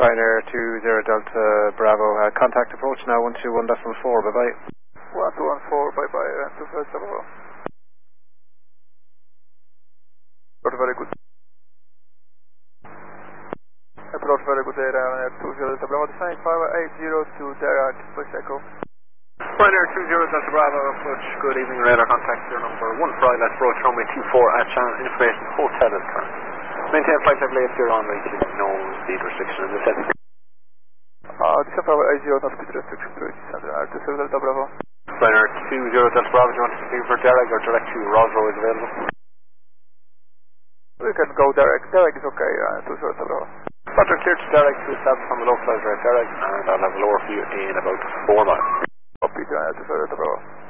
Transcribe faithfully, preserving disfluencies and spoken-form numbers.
Ryanair two zero Delta Bravo, uh, contact approach now one two one point four, bye bye. one two one four, bye bye, uh, two zero Bravo. Approach very good. Approach very good there, Ryanair two zero Delta Bravo, descending five eight zero to Derek, push echo. Ryanair two zero Delta Bravo, approach, good evening, radar contact your number one Friday, let's approach runway two four at channel information hotel is current. Maintain flight level eight zero on range, no speed restriction in the setting. Uh, descend five eight zero, no speed restriction to descend, uh, two zero Delta Bravo. Ryanair two zero Delta Bravo, do you want to speak for Derek or direct to Roswell is available? We can go Derek, Derek is okay, uh, two zero Delta Bravo. Roger, clear to Derek to establish on the localized rate Derek, and I'll have a lower for you in about four miles. Copy, uh, two zero Delta Bravo.